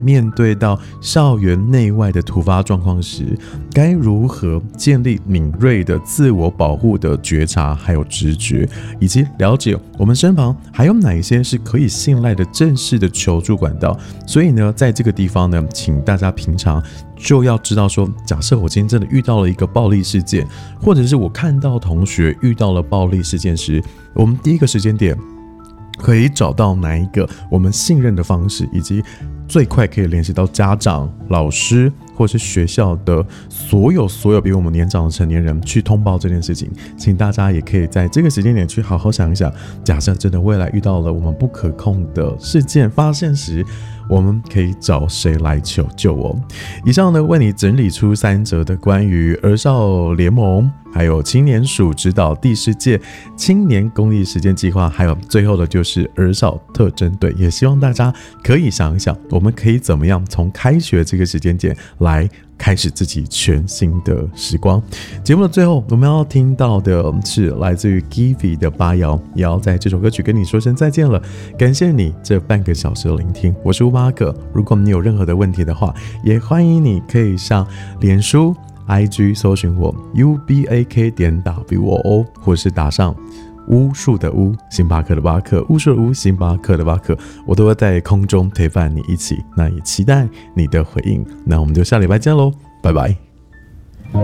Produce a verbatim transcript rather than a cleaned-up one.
面对到校园内外的突发状况时，该如何建立敏锐的自我保护的觉察还有直觉，以及了解我们身旁还有哪一些是可以信赖的正式的求助管道。所以呢，在这个地方呢，请大家平常就要知道说，假设我今天真的遇到了一个暴力事件，或者是我看到同学遇到了暴力事件时，我们第一个时间点可以找到哪一个我们信任的方式，以及最快可以联系到家长、老师或是学校的所有所有比我们年长的成年人去通报这件事情。请大家也可以在这个时间点去好好想一想，假设真的未来遇到了我们不可控的事件发现时，我们可以找谁来求救哦？以上呢，为你整理出三则的关于儿少联盟，还有青年署指导第十届青年公益实践计划，还有最后的就是儿少特侦队。也希望大家可以想一想，我们可以怎么样从开学这个时间点来开始自己全新的时光。节目的最后，我们要听到的是来自于 Givi 的八爻，也要在这首歌曲跟你说声再见了。感谢你这半个小时的聆听，我是乌巴克。如果你有任何的问题的话，也欢迎你可以上脸书、I G 搜寻我 U B A K 点 W O O， 或是打上巫术的巫，星巴克的巴克，巫术的巫，星巴克的巴克，我都会在空中陪伴你一起。那也期待你的回应。那我们就下礼拜见喽，拜拜。